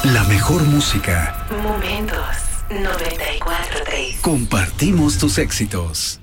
La mejor música. Momentos 94.3. Compartimos tus éxitos.